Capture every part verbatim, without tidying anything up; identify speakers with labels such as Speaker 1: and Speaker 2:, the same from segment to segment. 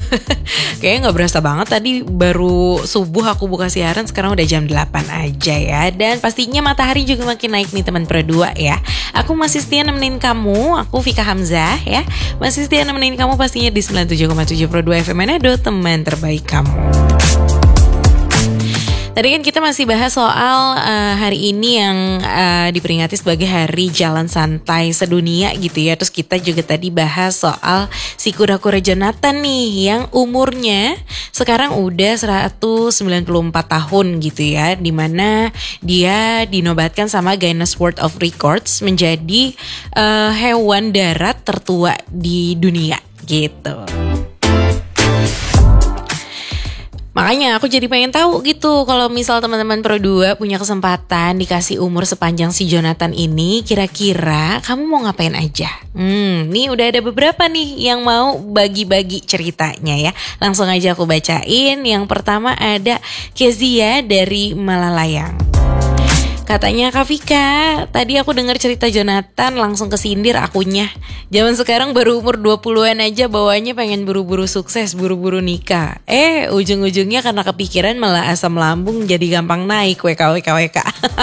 Speaker 1: Kayaknya gak berasa banget, tadi baru subuh aku buka siaran, sekarang udah jam delapan aja ya. Dan pastinya matahari juga makin naik nih teman Pro dua ya. Aku masih setia nemenin kamu, aku Vika Hamzah ya. Masih setia nemenin kamu pastinya di sembilan puluh tujuh koma tujuh Pro dua F M Manado, teman terbaik kamu. Tadi kan kita masih bahas soal uh, hari ini yang uh, diperingati sebagai Hari Jalan Santai Sedunia gitu ya. Terus kita juga tadi bahas soal si kura-kura Jonathan nih yang umurnya sekarang udah seratus sembilan puluh empat tahun gitu ya. Dimana dia dinobatkan sama Guinness World of Records menjadi uh, hewan darat tertua di dunia gitu. Makanya aku jadi pengen tahu gitu, kalau misal teman-teman Pro dua punya kesempatan dikasih umur sepanjang si Jonathan ini, kira-kira kamu mau ngapain aja? Hmm, nih udah ada beberapa nih yang mau bagi-bagi ceritanya ya. Langsung aja aku bacain. Yang pertama ada Kezia dari Malalayang. Katanya, Kak Vika, tadi aku dengar cerita Jonathan langsung kesindir akunya. Zaman sekarang baru umur dua puluhan aja bawahnya pengen buru-buru sukses, buru-buru nikah. Eh, ujung-ujungnya karena kepikiran malah asam lambung jadi gampang naik, W K W K W K.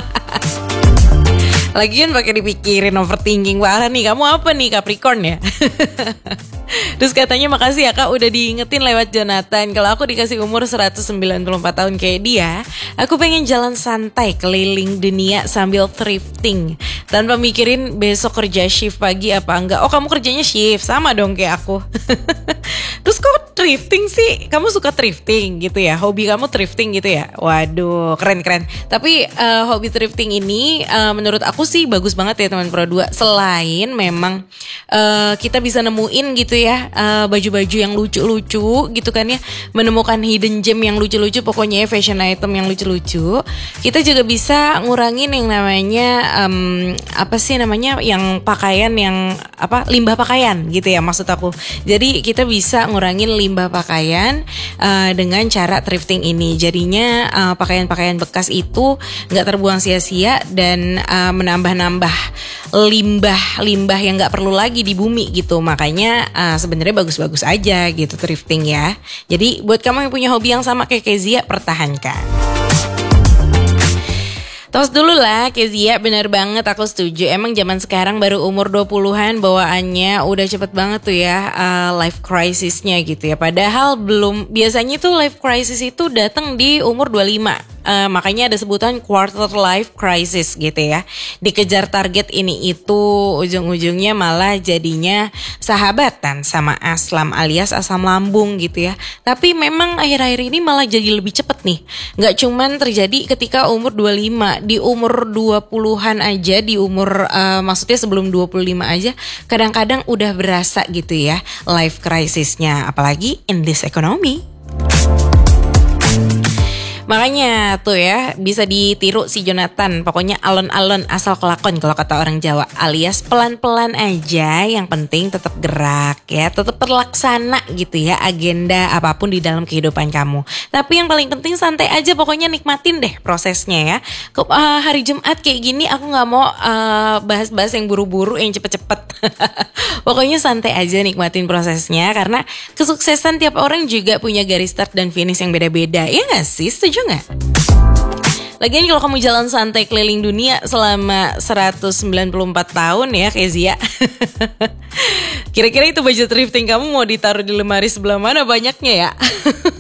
Speaker 1: Lagian pakai dipikirin, overthinking parah nih. Kamu apa nih, Capricorn ya? Terus katanya, makasih ya Kak udah diingetin lewat Jonathan. Kalau aku dikasih umur seratus sembilan puluh empat tahun kayak dia, aku pengen jalan santai keliling dunia sambil thrifting, tanpa mikirin besok kerja shift pagi apa enggak. Oh, kamu kerjanya shift, sama dong kayak aku. Terus kok thrifting sih? Kamu suka thrifting gitu ya? Hobi kamu thrifting gitu ya? Waduh, keren-keren. Tapi uh, hobi thrifting ini uh, menurut aku sih bagus banget ya teman Pro dua. Selain memang uh, kita bisa nemuin gitu ya uh, baju-baju yang lucu-lucu gitu kan ya, menemukan hidden gem yang lucu-lucu, pokoknya fashion item yang lucu-lucu. Kita juga bisa ngurangin yang namanya um, apa sih namanya, yang pakaian yang apa, limbah pakaian gitu ya maksud aku. Jadi kita bisa ngurangin limbah pakaian uh, dengan cara thrifting ini. Jadinya uh, pakaian-pakaian bekas itu nggak terbuang sia-sia dan uh, menambah-nambah limbah-limbah yang nggak perlu lagi di bumi gitu. Makanya uh, sebenarnya bagus-bagus aja gitu thrifting ya. Jadi buat kamu yang punya hobi yang sama kayak Kezia, pertahankan. Tos dulu lah Kezia, bener banget aku setuju. Emang zaman sekarang baru umur dua puluhan bawaannya udah cepet banget tuh ya uh, life crisisnya gitu ya. Padahal belum, biasanya tuh life crisis itu datang di umur dua puluh lima. Uh, makanya ada sebutan quarter life crisis gitu ya. Dikejar target ini itu, ujung-ujungnya malah jadinya sahabatan sama aslam alias asam lambung gitu ya. Tapi memang akhir-akhir ini malah jadi lebih cepet nih. Gak cuman terjadi ketika umur dua puluh lima, di umur dua puluhan aja, di umur uh, maksudnya sebelum dua puluh lima aja kadang-kadang udah berasa gitu ya life crisisnya, apalagi in this economy. Makanya tuh ya bisa ditiru si Jonathan. Pokoknya alon-alon asal kelakon kalau kata orang Jawa, alias pelan-pelan aja, yang penting tetap gerak ya, tetap terlaksana gitu ya agenda apapun di dalam kehidupan kamu. Tapi yang paling penting santai aja, pokoknya nikmatin deh prosesnya ya. Ke, uh, hari Jumat kayak gini aku gak mau uh, bahas-bahas yang buru-buru, yang cepet-cepet. Pokoknya santai aja, nikmatin prosesnya, karena kesuksesan tiap orang juga punya garis start dan finish yang beda-beda. Ya gak sih? Setuju gak? Lagian kalau kamu jalan santai keliling dunia selama seratus sembilan puluh empat tahun ya Kezia, kira-kira itu budget thrifting kamu mau ditaruh di lemari sebelah mana banyaknya ya?